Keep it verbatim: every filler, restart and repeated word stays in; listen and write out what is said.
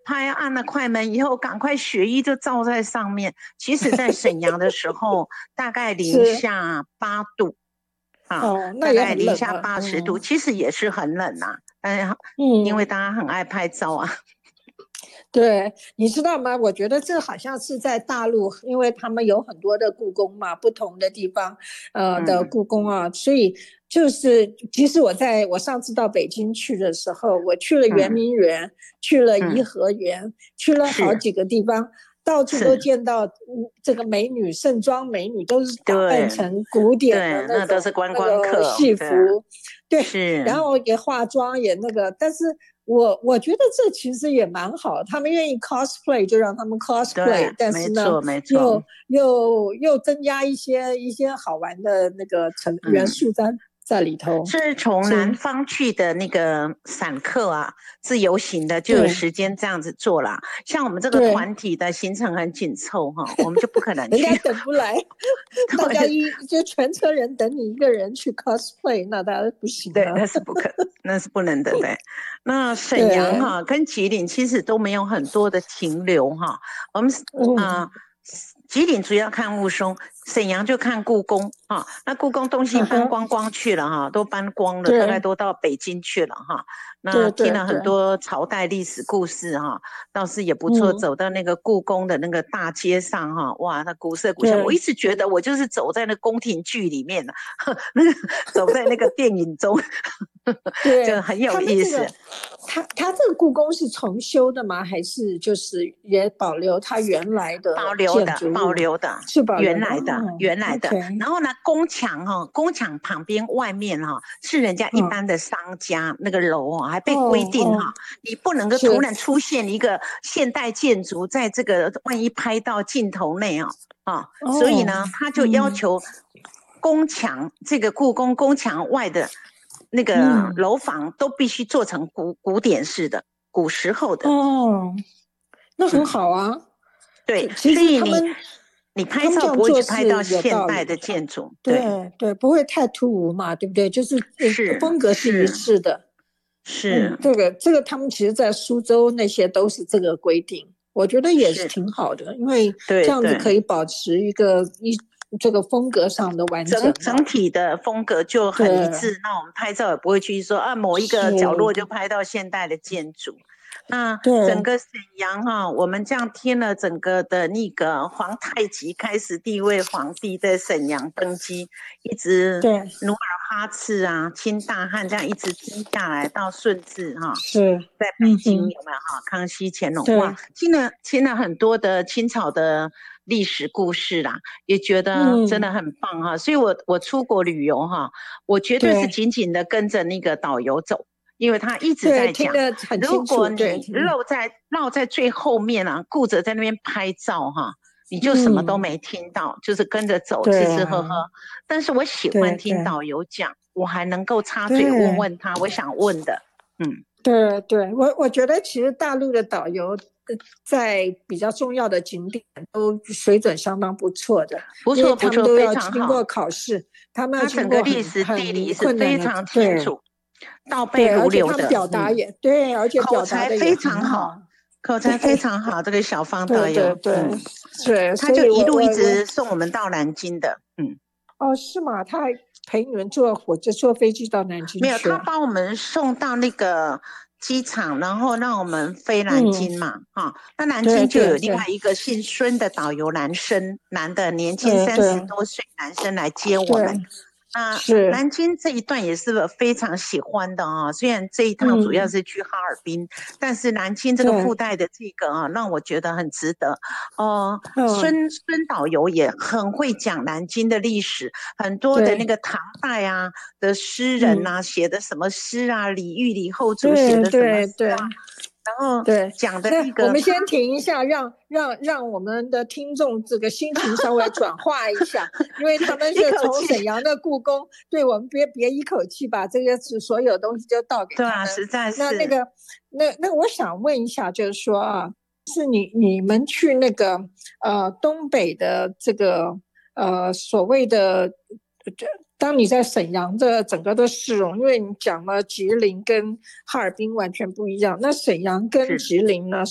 拍按了快门以后，赶快雪衣就罩在上面。其实，在沈阳的时候，大概零下八度，啊， 哦，那大也概零下很冷啊。 八十度， 嗯其实也是很冷啊。但是因为嗯， 大家很爱拍照啊。 对，你知道吗？我觉得这好像是在大陆，因为他们有很多的故宫嘛，不同的地方，呃的嗯故宫啊，所以就是，即使我在我上次到北京去的时候，我去了圆嗯明园，去了颐嗯， 和园，去了好是几个地方，到处都是， 见到嗯这个美女，盛装美女都是打扮对成古典的对，那都那种是观那个光客， 戏对， 服，对，然是， 后也化妆也那个，但是我我觉得这其实也蛮好，他们愿意 cosplay 就让他们对， cosplay，但是呢， 没错没错， 又又又增加一些一些好玩的那个成元嗯。 素在在里头， 是从所以南方去的那个散客啊，自由行的就有对时间这样子做啦。像我们这个对， 团体的行程很紧凑哈，我们就不可能去。 人家等不来，大家对一就全车人等你一个人去 cosplay，那当然不行对， 啊。 那是不可，那是不能的。对，那沈阳对， 哈跟吉林其实都没有很多的停留哈。我们啊、 嗯， 呃吉林主要看雾凇，沈阳就看故宫啊。那故宫东西呵呵， 搬光光去了哈，都搬光了，大概对都到北京去了哈。那对听了很对对， 多朝代历史故事哈，倒是也不错。 嗯， 走到那个故宫的那个大街上哈，哇，那古色古香。我一对。 直觉得我就是走在那宫廷剧里面的，那个走在那个电影中。就对， 很有意思。 他们这个，他他这个故宫是重修的吗？还是就是也保留它原来的保留的， 建筑物？ 保留的， 是保留的原来的， 哦。 原来的。 OK， 然后呢，宫墙哈、哦，宫墙旁边外面哈、哦，是人家一嗯， 般的商家那个楼哦，还被规定哈、 哦哦， 哦，你不能够突是， 然出现一个现代建筑在这个万一拍到镜头内哦，啊，所以哦， 呢，他就要嗯求宫墙这个故宫宫墙外的那个嗯， 楼房都必须做成古古典式的、古时候的。 哦，那很嗯。 好啊。 对， 这其所以你实他们你拍他们这样照不会去拍到做是有现代的道理， 建筑。对， 对对，不会太突兀嘛，对不对？就是呃是风格是一是致的。嗯， 是这个这个他们其实，在苏州那些都是这个规定，我觉得也是是， 挺好的，因为这样子对对， 可以保持一个一这个风格上的完整嘛。 整整体的风格就很一对， 致。那我们拍照也不会去说啊，某一个角落就是， 拍到现代的建筑。那整对， 个沈阳哈、我们这样听了整个的那个皇太极开始第一位皇帝在沈阳登基，一直对， 努尔哈赤啊、清大汉这样一直听下来到顺治哈、 是， 在北京有嗯哼， 没有哈？康熙、乾隆，哇， 对， 听了听了很多的清朝的历史故事啦，也觉得真的嗯， 很棒哈。所以我我出国旅游哈，我绝对是对紧紧的跟着那个导游走，因为他一直对， 在讲， 听得很如清楚，对， 果你听得， 绕在绕在最后面啊，顾着在那边拍照哈。你就什么都嗯， 没听到，就是跟着走，吃吃喝喝。 对但是我喜欢对对听导游讲，我还能够插嘴问对。 问他我想问的。嗯， 对对，我我觉得其实大陆的导游呃在比较重要的景点都水准相当不错的， 不因为错不错，非他们都要常好。 经过考试，他们要他整个经过很历史地理很是困难的， 非常清对楚，倒背对，而如流的。 且他们表达嗯， 也对，而且口表达的也才非常好， 很好， 口对才非常好。这个小方导对对游， 对嗯， 对， 他所以我就一路一我我直送我们到南京的。嗯， 哦是吗？他还陪你们坐火车坐飞机到南京没有， 去啊？ 他把我们送到那个机场，然后让我们飞南嗯， 京嘛，哈、那南对京就有对对另外一个姓孙的导游，男生，男的，年轻三十对对多岁男生来接我们。 对， 那是， 南京这一段也是我非常喜欢的啊，虽然这一趟主要嗯， 是去哈尔滨，但是南京这个附对， 带的这个啊，让我觉得很值得。哦、 嗯。 孙孙导游也很会讲南京的历史，很多的那对， 个唐代啊的诗人嗯， 呐、啊、写的什么诗啊，李煜、李后主写对的什么对对诗啊，然后对。 讲的那那个我们先停一下，让让让我们的听众这个心情稍微转化一下，因为他们一是从口气， 沈阳的故宫，对我们别别一口气把这些所有东西就倒给对啊， 他们。 实在是那那个那那我想问一下，就是说啊，是你你们去那个呃东北的这个呃所谓的，当你在沈阳的整个的市容，因为你讲了吉林跟哈尔滨完全不一样，那沈阳跟是。 吉林呢